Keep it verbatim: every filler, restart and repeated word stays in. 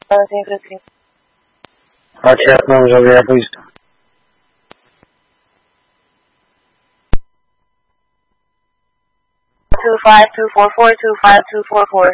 Our chat numbers over here, please. Two five two four four two five two four four.